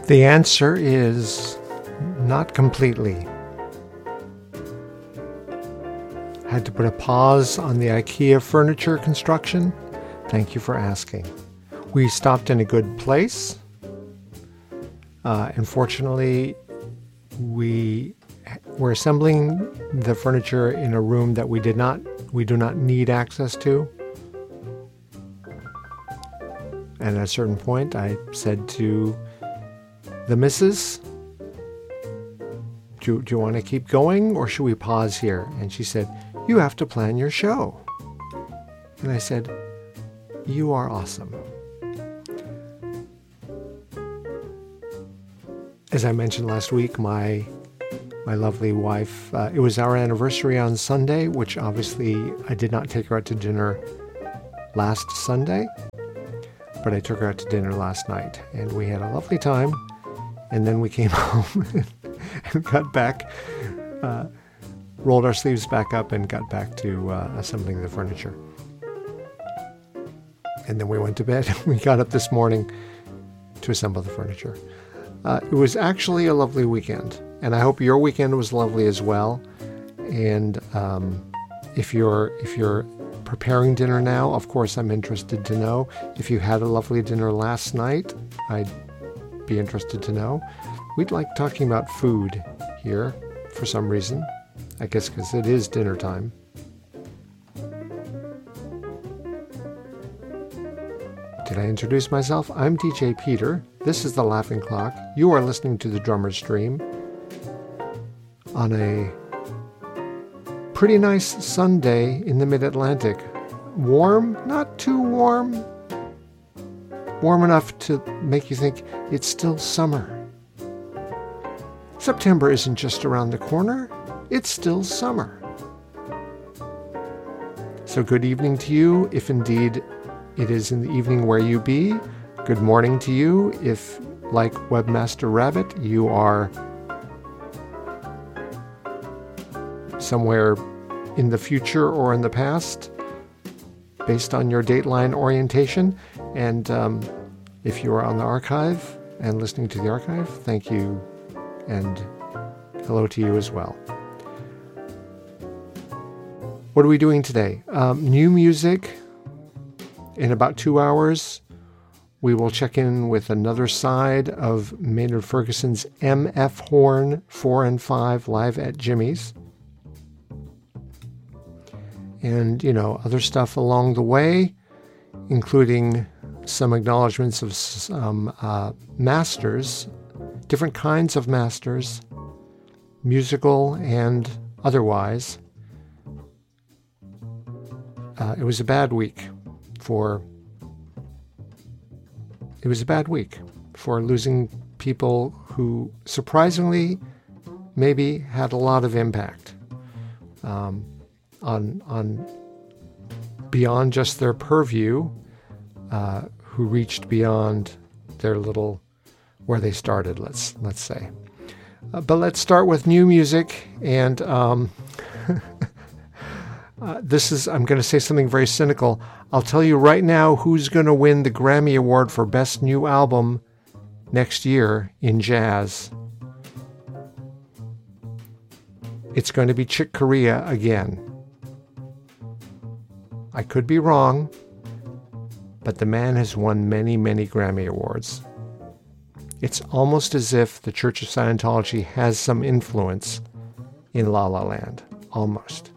The answer is not completely. Had to put a pause on the IKEA furniture construction. Thank you for asking. We stopped in a good place. Unfortunately, we were assembling the furniture in a room that we do not need access to. And at a certain point, I said to the missus, do you want to keep going or should we pause here? And she said, you have to plan your show. And I said, you are awesome. As I mentioned last week, my lovely wife, it was our anniversary on Sunday, which obviously I did not take her out to dinner last Sunday, but I took her out to dinner last night and we had a lovely time. And then we came home and got back, rolled our sleeves back up and got back to assembling the furniture. And then we went to bed. We got up this morning to assemble the furniture. It was actually a lovely weekend, and I hope your weekend was lovely as well. And if you're preparing dinner now, of course, I'm interested to know. If you had a lovely dinner last night, I'd be interested to know. We'd like talking about food here for some reason. I guess because it is dinner time. Did I introduce myself? I'm DJ Peter. This is The Laughing Clock. You are listening to The Drummer's Stream on a pretty nice Sunday in the Mid-Atlantic. Warm, not too warm. Warm enough to make you think it's still summer. September isn't just around the corner. It's still summer. So good evening to you, if indeed it is in the evening where you be. Good morning to you, if, like Webmaster Rabbit, you are somewhere in the future or in the past, based on your Dateline orientation. And if you are on the archive and listening to the archive, thank you and hello to you as well. What are we doing today? New music. In about 2 hours, we will check in with another side of Maynard Ferguson's M.F. Horn 4 and 5 live at Jimmy's. And, other stuff along the way, including some acknowledgments of some masters, different kinds of masters, musical and otherwise. It was a bad week for losing people who surprisingly maybe had a lot of impact on beyond just their purview, who reached beyond their little where they started, let's say. But let's start with new music, and I'm going to say something very cynical. I'll tell you right now who's going to win the Grammy Award for Best New Album next year in jazz. It's going to be Chick Corea again. I could be wrong, but the man has won many, many Grammy Awards. It's almost as if the Church of Scientology has some influence in La La Land. Almost.